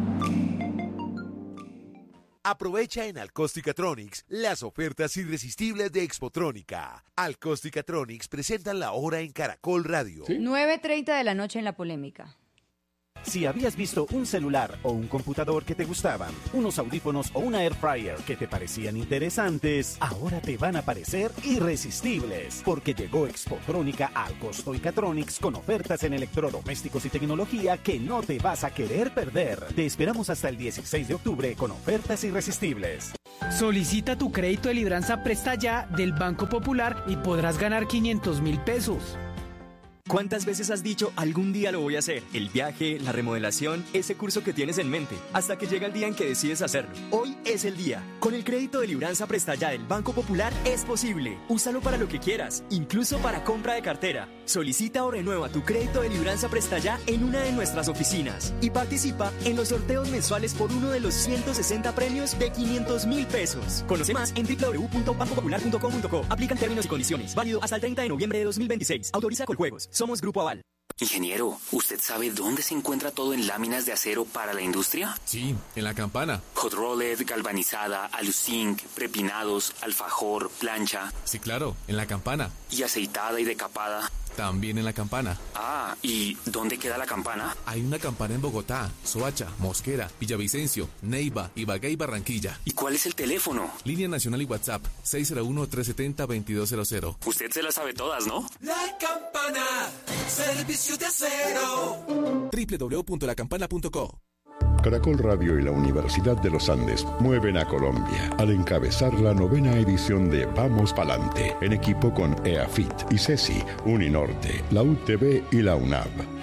Aprovecha en Alcosticatronics las ofertas irresistibles de Expotrónica. Alcosticatronics presentan la hora en Caracol Radio. ¿Sí? nueve treinta de la noche en La Polémica. Si habías visto un celular o un computador que te gustaban, unos audífonos o una air fryer que te parecían interesantes, ahora te van a parecer irresistibles, porque llegó Expotrónica al Costo Icatronics con ofertas en electrodomésticos y tecnología que no te vas a querer perder. Te esperamos hasta el dieciséis de octubre con ofertas irresistibles. Solicita tu crédito de libranza Presta Ya del Banco Popular y podrás ganar quinientos mil pesos. ¿Cuántas veces has dicho, algún día lo voy a hacer? El viaje, la remodelación, ese curso que tienes en mente, hasta que llega el día en que decides hacerlo. Hoy es el día. Con el crédito de libranza Presta Ya del Banco Popular es posible. Úsalo para lo que quieras, incluso para compra de cartera. Solicita o renueva tu crédito de libranza Presta Ya en una de nuestras oficinas y participa en los sorteos mensuales por uno de los ciento sesenta premios de quinientos mil pesos. Conoce más en doble u doble u doble u punto banco popular punto com punto co. Aplican términos y condiciones. Válido hasta el treinta de noviembre de dos mil veintiséis. Autoriza Coljuegos. Somos Grupo Aval. Ingeniero, ¿usted sabe dónde se encuentra todo en láminas de acero para la industria? Sí, en La Campana. Hot rolled, galvanizada, aluzinc, prepinados, alfajor, plancha. Sí, claro, en La Campana. ¿Y aceitada y decapada? También en La Campana. Ah, ¿y dónde queda la campana? Hay una campana en Bogotá, Soacha, Mosquera, Villavicencio, Neiva, Ibagué y Barranquilla. ¿Y cuál es el teléfono? Línea nacional y WhatsApp, seis cero uno, tres siete cero, veintidós cero cero. Usted se la sabe todas, ¿no? La Campana, servicio de acero. doble u doble u doble u punto la campana punto co. Caracol Radio y la Universidad de los Andes mueven a Colombia al encabezar la novena edición de Vamos Palante, en equipo con EAFIT, ICESI, Uninorte, la U T B y la UNAV.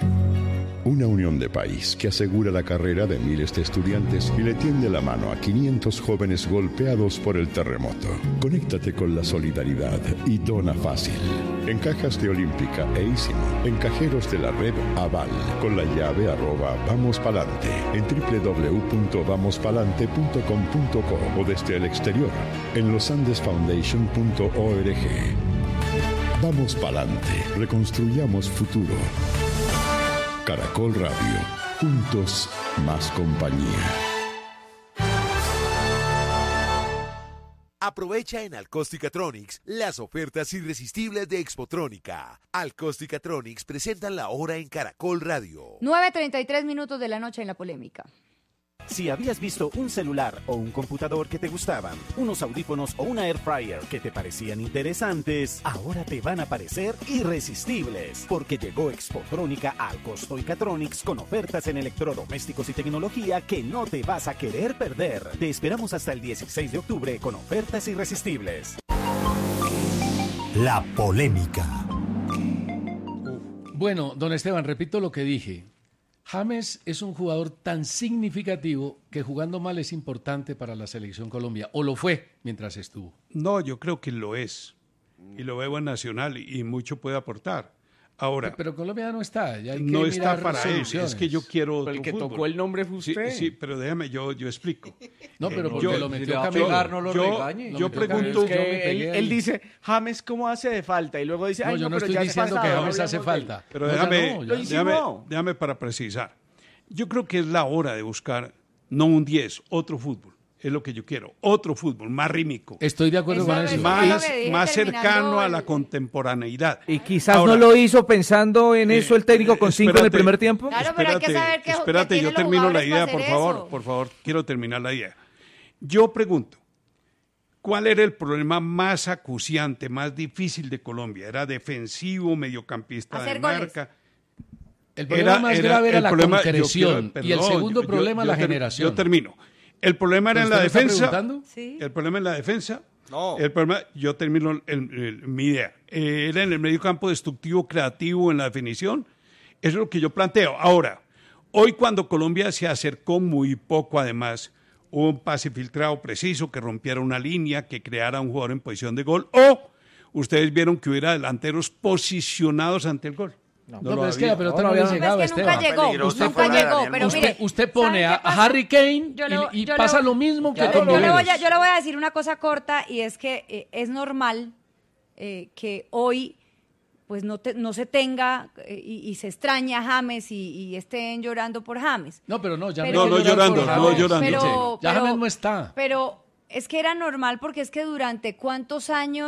Una unión de país que asegura la carrera de miles de estudiantes y le tiende la mano a quinientos jóvenes golpeados por el terremoto. Conéctate con la solidaridad y dona fácil. En cajas de Olímpica e Ísimo, en cajeros de la red Aval, con la llave arroba Vamos Palante, en doble u doble u doble u punto vamos palante punto com punto co o desde el exterior, en losandesfoundation punto org. Vamos Palante, reconstruyamos futuro. Caracol Radio, juntos más compañía. Aprovecha en Alcosticatronics las ofertas irresistibles de Expotrónica. Alcosticatronics presentan la hora en Caracol Radio. nueve treinta y tres minutos de la noche en La Polémica. Si habías visto un celular o un computador que te gustaban, unos audífonos o una air fryer que te parecían interesantes, ahora te van a parecer irresistibles, porque llegó Expotrónica al Costo Icatronics con ofertas en electrodomésticos y tecnología que no te vas a querer perder. Te esperamos hasta el dieciséis de octubre con ofertas irresistibles. La Polémica. Bueno, don Esteban, repito lo que dije. James es un jugador tan significativo que jugando mal es importante para la selección Colombia, o lo fue mientras estuvo. No, yo creo que lo es, y lo veo en Nacional, y mucho puede aportar. Ahora, pero, pero Colombia no está, ya hay que no está para él, soluciones. es que yo quiero otro El que fútbol. tocó el nombre fue usted. Sí, sí, pero déjame, yo, yo explico. No, pero Eh, porque yo- lo metió yo- Camilo. no lo yo, regañe. yo Lo metió pregunto, Camilo, Es yo me que él, pegué él ahí. dice, James, ¿cómo hace de falta? Y luego dice, No, ay, yo no, no pero estoy ya es diciendo que pasado, James hace hablemos de él. falta. pero No, ya déjame, no, ya. Lo déjame, hicimos. déjame para precisar. Yo creo que es la hora de buscar, no un diez, otro fútbol. Es lo que yo quiero, otro fútbol, más rítmico, Estoy de acuerdo Eso con es eso. lo que más, dije más terminando cercano a la el- contemporaneidad. Y quizás Ahora, no lo hizo pensando en eh, eso el técnico con cinco en el espérate, primer tiempo. Claro, pero hay que saber que- espérate, que tienen yo los termino la jugadores idea, para por hacer favor, eso. por favor, quiero terminar la idea. Yo pregunto, ¿cuál era el problema más acuciante, más difícil de Colombia? ¿Era defensivo, mediocampista Hacer de goles. marca? El problema más grave era el la problema- yo concreción quiero- y el perdón, segundo yo- problema yo la ter- generación. Yo termino. El problema era en ¿Pero la usted me está defensa. preguntando? Sí. El problema en la defensa. No. El problema, yo termino el- el- mi idea. Eh, era en el medio campo destructivo, creativo, en la definición. Eso es lo que yo planteo. Ahora, hoy cuando Colombia se acercó muy poco, además, hubo un pase filtrado preciso que rompiera una línea, que creara un jugador en posición de gol, o ustedes vieron que hubiera delanteros posicionados ante el gol. No, lo pero es que había. la pelota No, no, no le había- llegaba, Es que Esteban. nunca llegó, Peligrosa nunca fuera de llegó, Daniel pero Muñoz. mire, Usted, usted pone ¿saben a, qué a pasa? Harry Kane Yo y- le- y, yo le pasa voy- lo mismo que yo, con yo le voy a, Morelos. yo le voy a decir una cosa corta y es que eh, es normal eh, que hoy pues no, te- no se tenga eh, y, y se extraña a James y, y estén llorando por James. No, pero no, ya Pero- hay No, que no llorar llorando, por no James. llorando. Pero, Ya pero- James no está. Pero es que era normal porque es que durante cuántos años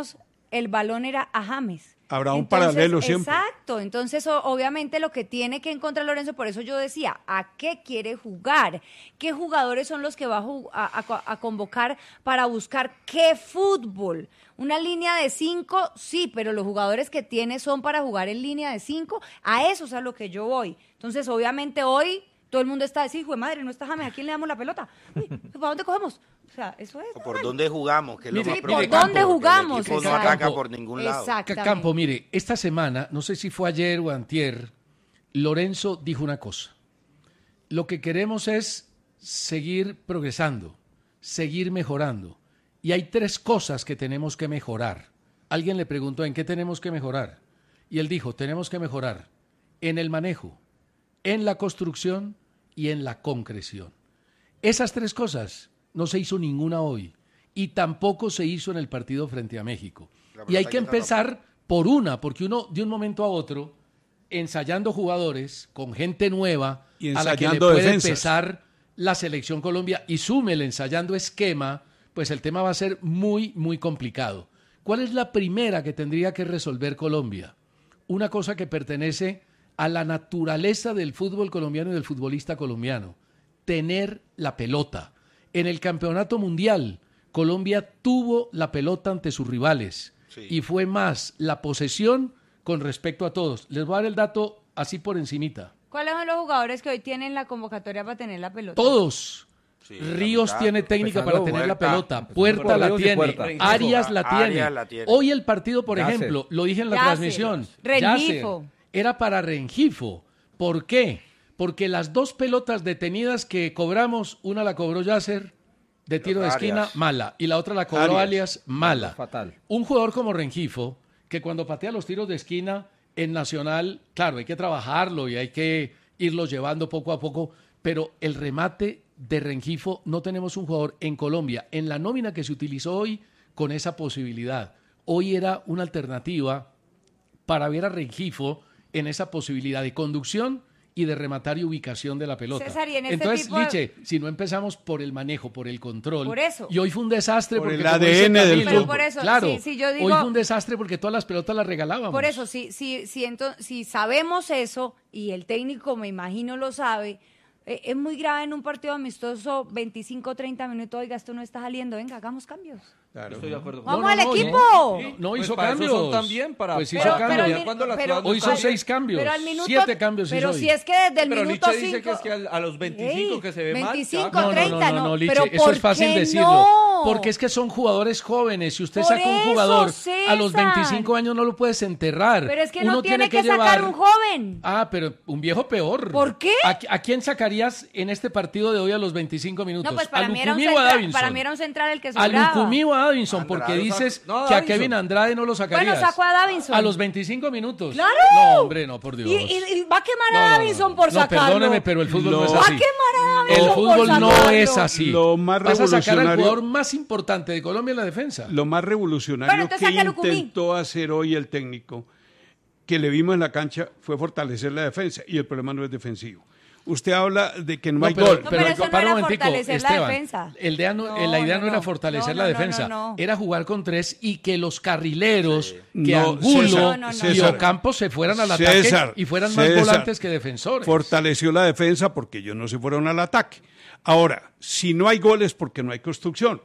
el balón era a James. Habrá un Entonces, paralelo siempre. Exacto, entonces o- obviamente lo que tiene que encontrar Lorenzo, por eso yo decía, ¿a qué quiere jugar? ¿Qué jugadores son los que va a, ju- a- a- a convocar para buscar qué fútbol? ¿Una línea de cinco? Sí, pero los jugadores que tiene son para jugar en línea de cinco, a eso es a lo que yo voy. Entonces obviamente hoy todo el mundo está diciendo, hijo de madre, no está James, ¿a quién le damos la pelota? Uy, ¿para dónde cogemos? O sea, eso es. O por dónde jugamos, que es lo Mire, más sí, ¿por preocupante, dónde porque jugamos? El equipo no Exacto. ataca por ningún lado. Exactamente. Campo, mire, esta semana, no sé si fue ayer o antier, Lorenzo dijo una cosa. Lo que queremos es seguir progresando, seguir mejorando. Y hay tres cosas que tenemos que mejorar. Alguien le preguntó, ¿en qué tenemos que mejorar? Y él dijo, tenemos que mejorar en el manejo, en la construcción y en la concreción. Esas tres cosas no se hizo ninguna hoy y tampoco se hizo en el partido frente a México. Y hay que empezar por una, porque uno de un momento a otro, ensayando jugadores con gente nueva Y a la que le ensayando puede defensas. empezar la selección Colombia y súmele ensayando esquema, pues el tema va a ser muy, muy complicado. ¿Cuál es la primera que tendría que resolver Colombia? Una cosa que pertenece a la naturaleza del fútbol colombiano y del futbolista colombiano, tener la pelota. En el campeonato mundial, Colombia tuvo la pelota ante sus rivales Sí. y fue más la posesión con respecto a todos. Les voy a dar el dato así por encimita. ¿Cuáles son los jugadores que hoy tienen la convocatoria para tener la pelota? Todos. Sí, Ríos la tiene mitad. técnica Empezando para tener la Puerta. pelota, Empezando Puerta por la Ríos y tiene, Puerta. Arias la Arias tiene. la tiene. Hoy el partido, por Yasser. ejemplo, lo dije en la Yasser. transmisión, Rengifo. Yasser, era para Rengifo. ¿Por qué? Porque las dos pelotas detenidas que cobramos, una la cobró Yasser de tiro de Arias. esquina, mala, y la otra la cobró Arias. Alias, mala. Fatal. Un jugador como Rengifo, que cuando patea los tiros de esquina en Nacional, claro, hay que trabajarlo y hay que irlo llevando poco a poco, pero el remate de Rengifo, no tenemos un jugador en Colombia, en la nómina que se utilizó hoy, con esa posibilidad. Hoy era una alternativa para ver a Rengifo en esa posibilidad de conducción y de rematar y ubicación de la pelota. César, y en este Entonces, tipo de- Liche, si no empezamos por el manejo, por el control, Por eso. y hoy fue un desastre Por porque el como A D dice N del Camilo, Pero por eso, claro, sí, sí, yo digo- hoy fue un desastre porque todas las pelotas las regalábamos. Por eso, si, si, si, ento- si sabemos eso, y el técnico me imagino lo sabe, eh, es muy grave en un partido amistoso, veinticinco, treinta minutos, oiga, esto no está saliendo, venga, hagamos cambios. Claro. Estoy de acuerdo con ¡Vamos No, al no, no, equipo! No, no Pues hizo para eso cambios. son también, para- Pues hizo Pero- cambios. pero al mi- mi- cuando las pero- cosas no Hoy hizo salen- seis cambios. Pero al minuto, Siete cambios Pero hizo si hoy. es que desde el Pero minuto Nietzsche dice cinco... que es que al- a los veinticinco Ey, que se ve mal, veinticinco, ya. No, no, treinta, no, no, no, no, Liche, pero eso ¿por es fácil qué decirlo. no? Porque es que son jugadores jóvenes. Si usted Por saca un eso, jugador a César. los veinticinco años no lo puedes enterrar. Pero es que Uno no tiene que, llevar- sacar un joven. Ah, pero un viejo peor. ¿Por qué? ¿A, a quién sacarías en este partido de hoy a los veinticinco minutos? No, pues para ¿A mí, era un Lucumí o a central, Davinson? para mí era un central el que ¿A sobraba. Lucumí o a Davinson? Porque Andrade, dices no, que a Davinson. Kevin Andrade no lo sacarías. Bueno, sacó a Davinson. A los veinticinco minutos. ¡Claro! No, hombre, no, por Dios. Y, y- y va a quemar No, a no, no, Davinson no. por No, sacarlo. perdóneme, pero el fútbol no, Lo- es Va a así. quemar a El Davinson por fútbol no sacarlo. es así. Lo más Vas a sacar al revolucionario- jugador más importante de Colombia en la defensa. Lo más Bueno, revolucionario entonces que saque a Lucumí. intentó hacer hoy el técnico, que le vimos en la cancha, fue fortalecer la defensa. Y el problema no es defensivo. Usted habla de que no, No, hay pero, gol. No, pero, pero eso no para era un momentico, fortalecer la Esteban, defensa. el idea no- No, la idea no, no, era no. fortalecer No, la no, no, defensa, no, no. era jugar con tres y que los carrileros, que No, Angulo César, No, no, no. y César. Ocampo se fueran al ataque César, y fueran más César. volantes que defensores. Fortaleció la defensa porque ellos no se fueron al ataque. Ahora, si no hay goles porque no hay construcción.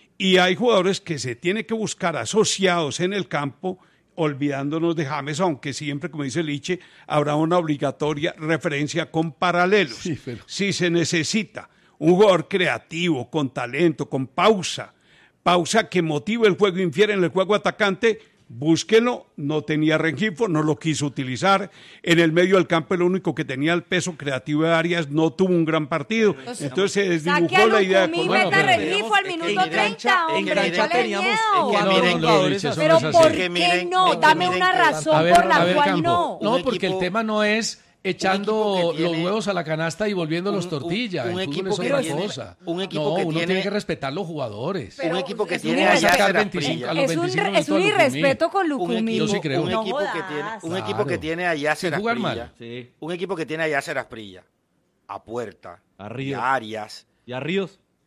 Y hay jugadores que se tiene que buscar asociados en el campo, olvidándonos de James, aunque siempre, como dice Liche, habrá una obligatoria referencia con paralelos. Sí, pero- Si se necesita un jugador creativo, con talento, con pausa, pausa que motive el juego, infiere en el juego atacante, búsquenlo. No tenía Rengifo, no lo quiso utilizar. En el medio del campo, el único que tenía el peso creativo de Arias no tuvo un gran partido. Entonces se desdibujó Saque a la idea de Lucumí, Colombia. meta pero- Rengifo al minuto en cancha- treinta, en hombre, cancha ¿cuál es teníamos- miedo? en que No, no, miren no, jugadores Liche, eso así. Pero no es así. ¿por Que qué miren- no? que Dame miren una que- razón A ver, por la a ver, cual Campo. no. No, Un porque el equipo- tema no es echando equipo que los tiene- huevos a la canasta y volviéndolos un- un- tortilla. un el fútbol equipo es que otra tiene- cosa. un equipo no, que uno tiene- tiene que respetar los jugadores. Pero un equipo que es tiene un a irrespeto. Yasser veinticinco, a los Asprilla. Es un, veinticinco re- minutos es un a Lucumí. irrespeto con Un Lucumí. equipo, Yo sí creo. un No equipo que jodas. tiene, un Claro. equipo que tiene a Yasser Que jugar Asprilla, mal. Sí. un equipo que tiene a Yasser Asprilla, a Puerta, A Ríos. y a Arias, ¿Y a Ríos?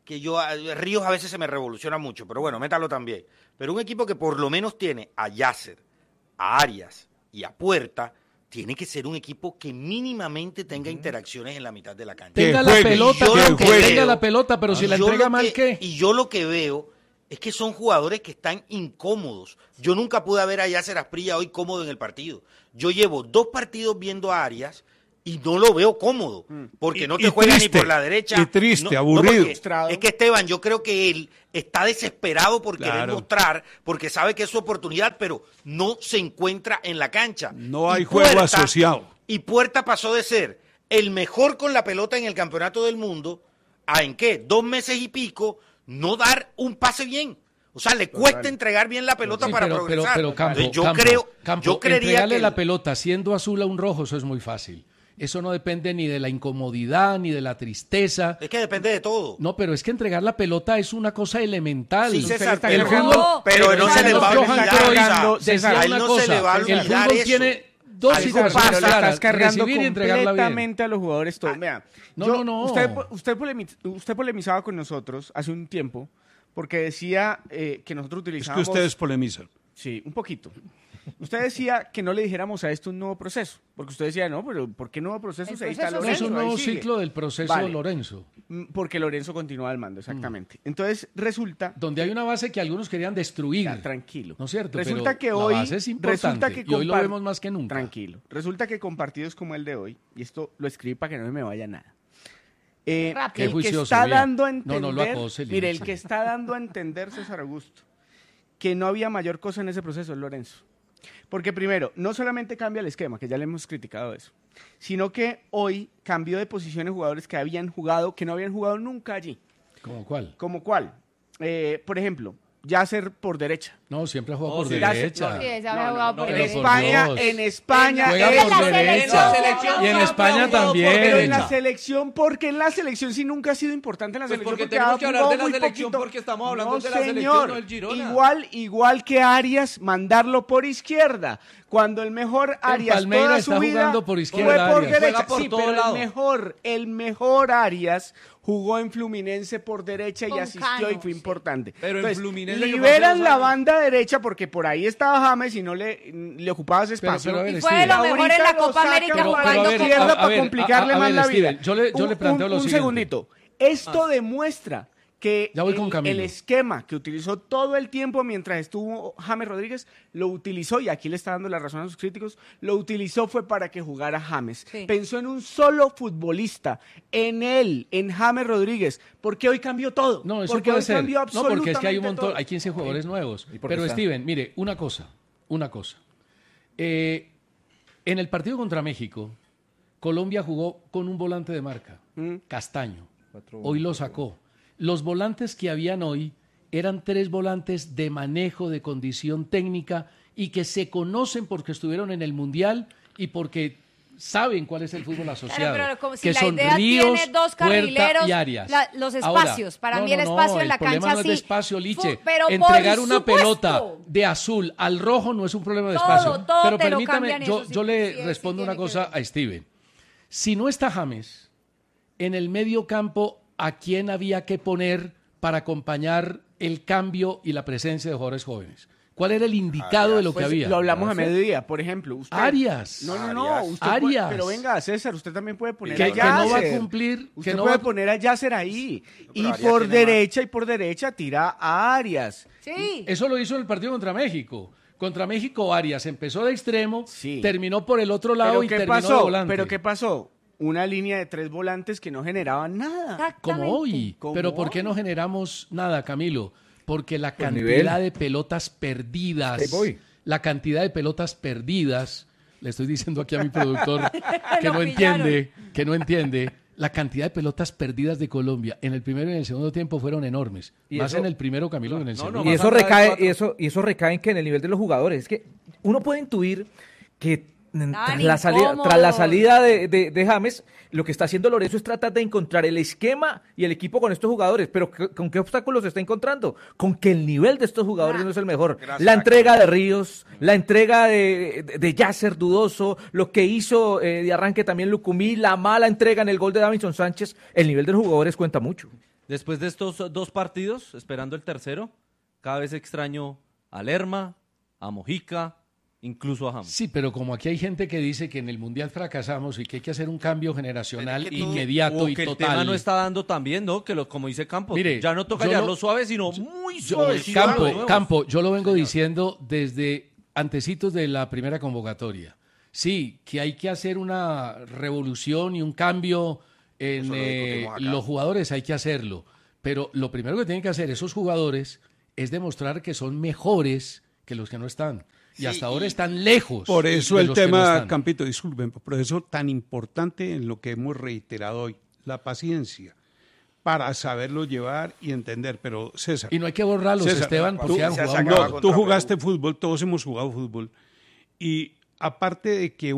que yo, Ríos a veces se me revoluciona mucho, pero bueno, métalo también. Pero un equipo que por lo menos tiene a Yasser, a Arias y a Puerta, tiene que ser un equipo que mínimamente tenga interacciones en la mitad de la cancha. Tenga la pelota, que tenga la pelota, pero si la entrega mal, ¿qué? Y yo lo que veo es que son jugadores que están incómodos. Yo nunca pude ver a Yasser Asprilla hoy cómodo en el partido. Yo llevo dos partidos viendo a Arias y no lo veo cómodo, porque Y- no y te juega triste, ni por la derecha. y triste, no- aburrido. no, porque es que Esteban, yo creo que él está desesperado por querer Claro. mostrar, porque sabe que es su oportunidad, pero no se encuentra en la cancha. No Y hay juego Puerta- asociado. Y Puerta pasó de ser el mejor con la pelota en el campeonato del mundo a, ¿en qué? Dos meses y pico, no dar un pase bien. O sea, le cuesta entregar bien la pelota Sí, para pero, pero, progresar. pero Campo, Entonces, yo Campo, creo, Campo, yo creería entregarle que la pelota siendo azul a un rojo, eso es muy fácil. Eso no depende ni de la incomodidad, ni de la tristeza. es que depende de todo. No, pero es que entregar la pelota es una cosa elemental. Sí, César, el pero- fútbol, no, pero no se le va a Johan olvidar, Cruyff César, decía César, a él una no se cosa, le va a el olvidar fútbol eso. tiene dos Algo situaciones pasa, Pero le claras, estás cargando recibir y entregarla bien. completamente a los jugadores todo. Vea, No, yo- no, no. Usted, usted, polemi- usted polemizaba con nosotros hace un tiempo porque decía eh, que nosotros Es que utilizábamos... ustedes polemizan. Sí, un poquito. Usted decía que no le dijéramos a esto un nuevo proceso, porque usted decía, no, pero ¿por qué nuevo proceso? El Si ahí está proceso No, es Lorenzo, un ahí nuevo sigue. ciclo del proceso Vale. Lorenzo, Mm, Porque Lorenzo continúa al mando, exactamente. Entonces, resulta... donde hay una base que algunos querían destruir. Ya, tranquilo. ¿No es cierto? Resulta Pero que la hoy... base es importante, resulta que y hoy lo compar- vemos más que nunca. Tranquilo. Resulta que con partidos como el de hoy, y esto lo escribí para que no me vaya nada, eh, Rápido. Qué el que juicioso, está bien. dando a No, entender... no lo acose, mire, el Lino. que está dando a entender, César Augusto, que no había mayor cosa en ese proceso es Lorenzo. Porque primero, no solamente cambia el esquema, que ya le hemos criticado eso, sino que hoy cambió de posiciones jugadores que habían jugado, que no habían jugado nunca allí. ¿Cómo cuál? ¿Como cuál? Eh, por ejemplo, Yasser por derecha. No, siempre ha jugado Oh, por sí. derecha. Sí, ese había jugado por En pero derecha. por España, Dios. en España, Juega es- por la derecha. selección. Y en España también. pero en la selección, porque en la selección sí nunca ha sido importante en la Pues selección. porque porque tenemos ha que hablar jugado de la muy selección poquito. porque estamos hablando No, de la selección, señor. no del Girona. Igual, igual que Arias, mandarlo por izquierda. Cuando el mejor Arias Palmeiras toda su está vida jugando por fue izquierda, por Arias. derecha. Juega por sí, todo pero lado. el mejor, el mejor Arias jugó en Fluminense por derecha y Con asistió Cano, y fue sí. importante. Pero en Entonces, Fluminense que fue hace liberan dos la años. banda derecha porque por ahí estaba James y no le, le ocupabas espacio. pero a ver, Y fue de lo Steven. mejor en la Ahorita lo Copa sacan América para Pero- pero jugando a la ver, con izquierda a- a para ver, complicarle a- a más ver, la vida. Steven, yo le- yo le Un- planteo un, lo un siguiente. segundito. Esto demuestra que Ya voy con el, Camilo. el esquema que utilizó todo el tiempo mientras estuvo James Rodríguez, lo utilizó, y aquí le está dando la razón a sus críticos, lo utilizó fue para que jugara James. Sí. Pensó en un solo futbolista, en él, en James Rodríguez, porque hoy cambió todo. No, eso porque puede hoy ser. cambió No, porque es que hay un absolutamente montón, todo. hay quince jugadores nuevos. ¿Y por qué Pero está? Steven, mire, una cosa, una cosa. Eh, en el partido contra México, Colombia jugó con un volante de marca, Mm. Castaño. Hoy lo sacó. Los volantes que habían hoy eran tres volantes de manejo, de condición técnica y que se conocen porque estuvieron en el Mundial y porque saben cuál es el fútbol asociado. Claro, pero como si que la son idea Ríos, tiene dos Puerta carrileros, y Arias. la- los Ahora, espacios. Para no, mí el no, no, espacio en la el problema cancha no es sí. de espacio, Liche. Fu- pero por Entregar una supuesto. pelota de azul al rojo no es un problema de Todo, espacio. todo pero te lo permítame, cambian, yo, eso sí, yo le sí, sí respondo tiene una que cosa ver. a Steven. Si no está James, en el medio campo, ¿a quién había que poner para acompañar el cambio y la presencia de jugadores jóvenes? ¿Cuál era el indicado de lo que Pues, había? Lo hablamos a mediodía, por ejemplo. Usted, Arias. No, no, no. Arias. Usted puede- Arias. pero venga, César, usted también puede poner Que- a que no va a Yasser. cumplir, que Usted no puede va a- poner a Yasser ahí. pero Y Arias por tiene derecha y por derecha tira a Arias. Sí. Eso lo hizo en el partido contra México. Contra México, Arias empezó de extremo, Sí. terminó por el otro lado ¿Pero y qué terminó de pasó? volante. ¿Pero qué pasó? Una línea de tres volantes que no generaban nada. Como hoy. Como Pero ¿por qué hoy. no generamos nada, Camilo? Porque la Por cantidad nivel. de pelotas perdidas, Ahí voy. la cantidad de pelotas perdidas, le estoy diciendo aquí a mi productor que Lo no pillaron. entiende, que no entiende, la cantidad de pelotas perdidas de Colombia en el primero y en el segundo tiempo fueron enormes. Y Más eso- en el primero, Camilo, que en el no, no, segundo. Y más eso atrás de recae, cuatro. y eso, y eso recae en que en el nivel de los jugadores. Es que uno puede intuir que mm, Tan tras la salida, incómodos. tras la salida de, de- de James, lo que está haciendo Lorenzo es tratar de encontrar el esquema y el equipo con estos jugadores. Pero ¿qué- ¿con qué obstáculos se está encontrando? Con que el nivel de estos jugadores Ah. no es el mejor. Gracias, La entrega de Ríos, la entrega de, de, de Yasser dudoso, lo que hizo eh, de arranque también Lucumí, la mala entrega en el gol de Davinson Sánchez, el nivel de los jugadores cuenta mucho. Después de estos dos partidos, esperando el tercero, cada vez extraño a Lerma, a Mojica, incluso a James. Sí, pero como aquí hay gente que dice que en el Mundial fracasamos y que hay que hacer un cambio generacional Es que inmediato todo- o y que total. el tema no está dando tan bien, ¿no? Que lo, como dice Campos, Mire, ya no toca yo llevarlo lo- suave, sino muy Yo- suave. Campo, Campo, yo lo vengo diciendo desde antecitos de la primera convocatoria. Sí, que hay que hacer una revolución y un cambio en Eso lo eh, discutimos acá. los jugadores, hay que hacerlo. Pero lo primero que tienen que hacer esos jugadores es demostrar que son mejores que los que no están. Y Sí, hasta ahora y están lejos. Por eso de el los que no tema, están. Campito, disculpen, por eso tan importante en lo que hemos reiterado hoy, la paciencia, para saberlo llevar y entender. Pero César. Y no hay que borrarlos, Esteban, porque tú, han jugado no, mal. tú jugaste fútbol, todos hemos jugado fútbol. Y aparte de que